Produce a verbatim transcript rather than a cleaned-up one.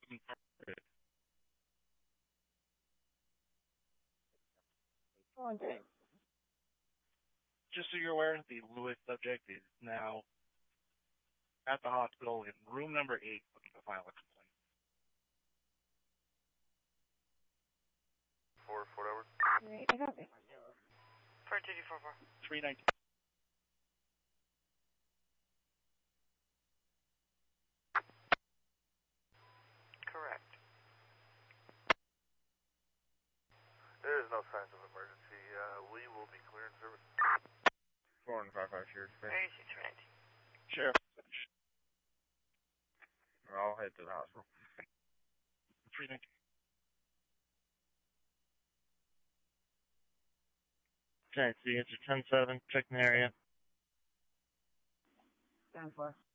Okay. Just so you're aware, the Lewis subject is now at the hospital in room number eight looking to file a complaint. Four, four hours. Great, I got it. four two two four four. three nineteen. Correct. There is no signs of emergency. Uh, we will be clearing service. Four and five five Sheriff. thirty-six three nineteen. Sheriff. I'll head to the hospital. three nineteen. Taxi, it's a ten seven, checking the area. ten four.